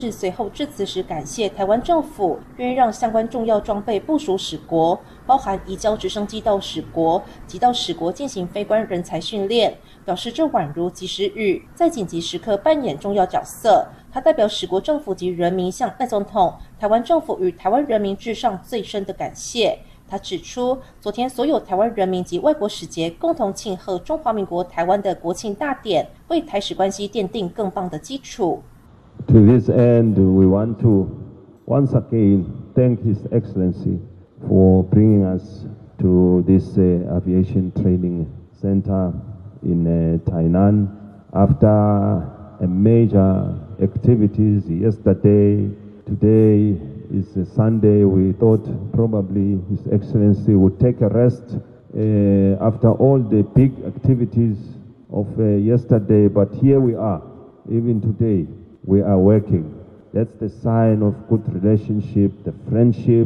随后致辞时感谢台湾政府愿意让相关重要装备部署使国，包含移交直升机到使国及到使国进行非官人才训练，表示这宛如及时雨，在紧急时刻扮演重要角色。他代表使国政府及人民向赖总统、台湾政府与台湾人民致上最深的感谢。他指出，昨天所有台湾人民及外国使节共同庆贺中华民国台湾的国庆大典，为台使关系奠定更棒的基础。 To this end, we want to once again thank His Excellency for bringing us to this aviation training center in Tainan after a major activities yesterday. Today is a Sunday. We thought probably His Excellency would take a rest after all the big activities of yesterday, but here we are, even today.We are working. That's the sign of good relationship, the friendship,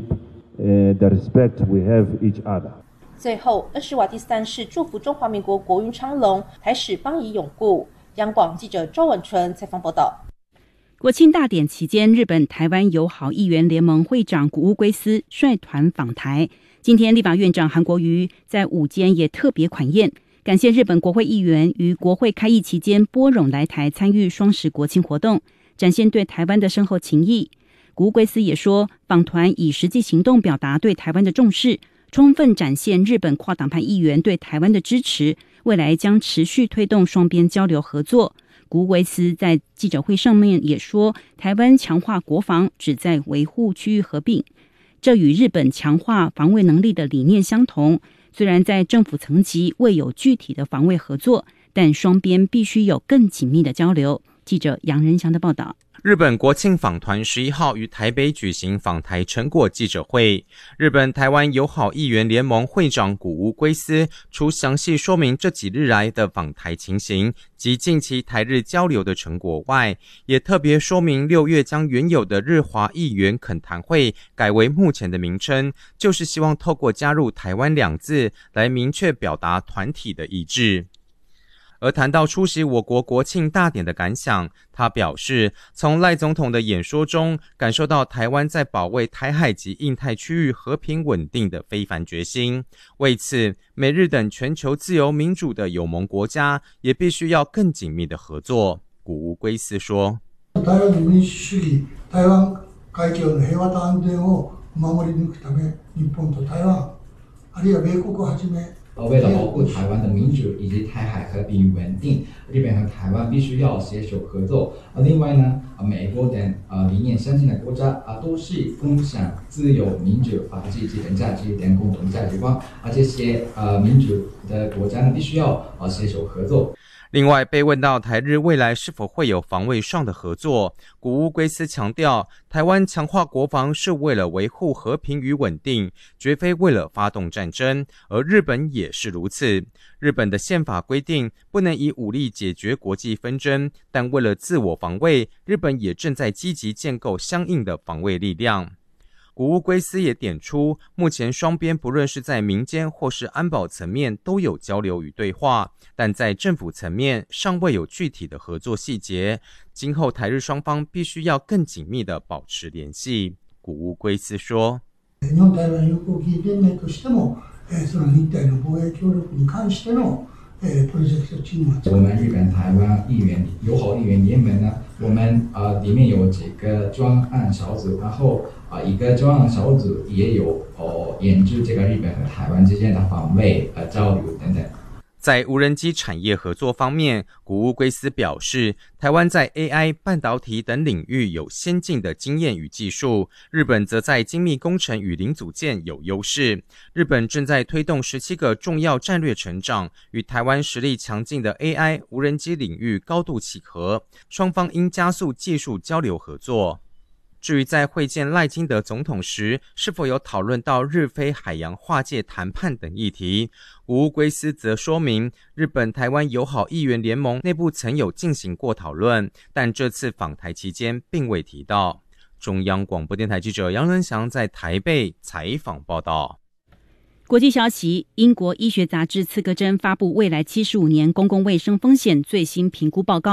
the respect we have each other. 最后，厄施瓦第三世祝福中华民国国运昌隆，台使邦谊永固。央广记者周文纯采访报道。 国庆大典期间，日本台湾友好议员联盟会长谷屋圭司率团访台。今天，立法院长韩国瑜在午间也特别款宴。感谢日本国会议员于国会开议期间拨冗来台参与双十国庆活动，展现对台湾的深厚情谊。谷屋圭司也说，访团以实际行动表达对台湾的重视，充分展现日本跨党派议员对台湾的支持，未来将持续推动双边交流合作。谷屋圭司在记者会上面也说，台湾强化国防旨在维护区域和平，这与日本强化防卫能力的理念相同。虽然在政府层级未有具体的防卫合作，但双边必须有更紧密的交流。记者杨仁祥的报道。 日本国庆访团11号于台北举行访台成果记者会，日本台湾友好议员联盟会长谷屋圭司除详细说明这几日来的访台情形及近期台日交流的成果外，也特别说明6月将原有的日华议员恳谈会改为目前的名称，就是希望透过加入台湾2字来明确表达团体的意志。而谈到出席我国国庆大典的感想，他表示，从赖总统的演说中感受到台湾在保卫台海及印太区域和平稳定的非凡决心。为此，美日等全球自由民主的友盟国家也必须要更紧密的合作。谷屋圭司说， 台湾民主主義、台湾海峡の平和と安全を守り抜くため、日本と台湾、あるいは米国をはじめ为了保护台湾的民主以及台海和平稳定，日本和台湾必须要携手合作。另外呢，美国等理念相近的国家都是共享自由、民主、法治、基本价值等共同价值观，这些民主的国家呢必须要携手合作。 另外，被问到台日未来是否会有防卫上的合作，谷屋圭司强调，台湾强化国防是为了维护和平与稳定，绝非为了发动战争，而日本也是如此。日本的宪法规定不能以武力解决国际纷争，但为了自我防卫，日本也正在积极建构相应的防卫力量。谷屋圭司也点出，目前双边不论是在民间或是安保层面都有交流与对话，但在政府层面尚未有具体的合作細節，今後台日雙方必須要更緊密地保持聯繫。谷屋圭司說， 日本台湾友好議員連盟としても、その日台の防衛協力に関してのプロジェクトチーム。 我们日本台湾友好议员联盟呢，我们里面有几个专案小组，然后一个专案小组也有研究这个日本和台湾之间的防卫交流等等。 在无人机产业合作方面，谷屋圭司表示，台湾在 AI、半导体等领域有先进的经验与技术，日本则在精密工程与零组件有优势。日本正在推动17个重要战略成长，与台湾实力强劲的 AI、无人机领域高度契合，双方应加速技术交流合作。至于在会见赖清德总统时，是否有讨论到日菲海洋划界谈判等议题，谷屋圭司则说明，日本台湾友好议员联盟内部曾有进行过讨论，但这次访台期间并未提到。中央广播电台记者杨仁祥在台北采访报道。 国际消息，英国医学杂志《刺客针》发布未来75年公共卫生风险最新评估报告，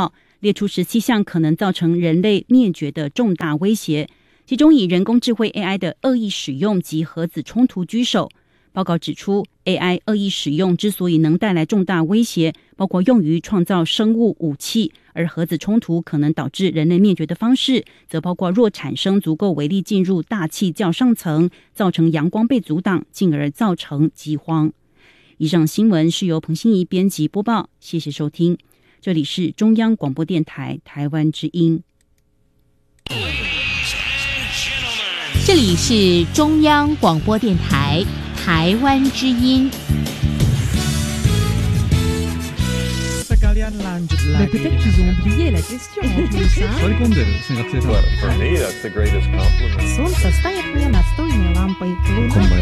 列出17项可能造成人类灭绝的重大威胁，其中以人工智慧 AI 的恶意使用及核子冲突居首。报告指出 ，AI 恶意使用之所以能带来重大威胁，包括用于创造生物武器，而核子冲突可能导致人类灭绝的方式，则包括若产生足够微粒进入大气较上层，造成阳光被阻挡，进而造成饥荒。以上新闻是由彭欣怡编辑播报，谢谢收听。这里是中央广播电台台湾之音。 这里是中央广播电台台湾之音。 Mais peut-être qu'ils ont oublié la question en plus, hein? For me, that's the greatest compliment. Солнце стоит мне над стольной лампой.